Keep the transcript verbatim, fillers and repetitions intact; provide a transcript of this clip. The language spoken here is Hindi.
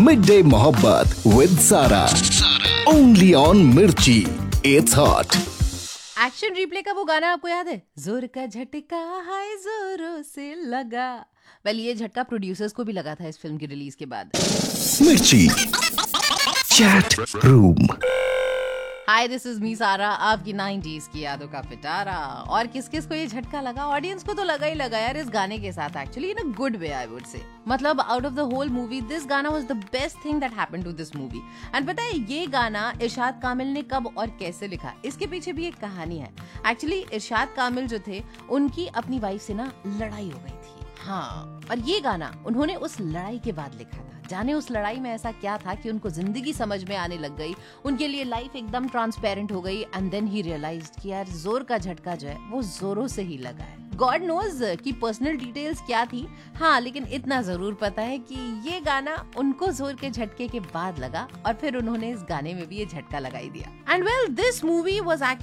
मिड डे मोहब्बत विद सारा, ओनली ऑन मिर्ची, इट्स हॉट। एक्शन रिप्ले का वो गाना आपको याद है, जोर का झटका हाय जोरों से लगा। वेल ये झटका प्रोड्यूसर्स को भी लगा था इस फिल्म की रिलीज के बाद। मिर्ची chat room. Hi this is me सारा, आपकी नाइंटीज़ की यादों का पिटारा। और किस किस को ये झटका लगा? ऑडियंस को तो लगा ही लगा यार इस गाने के साथ, actually in a good way I would say. मतलब out of the whole movie this गाना was the best thing that happened to this movie. And पता है ये गाना इरशाद कामिल ने कब और कैसे लिखा, इसके पीछे भी एक कहानी है। एक्चुअली इरशाद कामिल जो थे उनकी अपनी वाइफ से ना लड़ाई हो गई थी। हाँ, और ये गाना उन्होंने उस लड़ाई के बाद लिखा था। जाने उस लड़ाई में ऐसा क्या था कि उनको जिंदगी समझ में आने लग गई, उनके लिए लाइफ एकदम ट्रांसपेरेंट हो गई। एंड देन ही रियलाइज्ड कि यार जोर का झटका जो है वो जोरों से ही लगा है। गॉड नोज कि पर्सनल डिटेल्स क्या थी, हाँ, लेकिन इतना जरूर पता है कि ये गाना उनको जोर के झटके के बाद लगा और फिर उन्होंने इस गाने में भी ये झटका लगाई दिया। And well this movie was